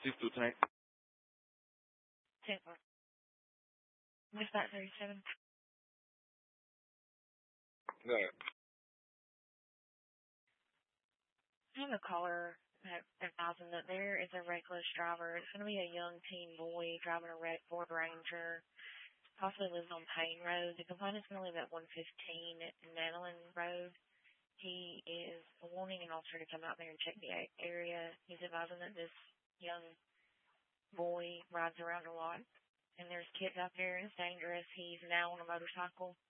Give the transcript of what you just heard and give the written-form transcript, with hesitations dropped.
Lieutenant. Temple. Dispatch 37. Go ahead. I have a caller advising that there is a reckless driver. It's going to be a young teen boy driving a red Ford Ranger. Possibly lives on Payne Road. The complainant is going to live at 115 Madeline Road. He is wanting an officer to come out there and check the area. He's advising that this young boy rides around a lot, and there's kids out there, and it's dangerous. He's now on a motorcycle.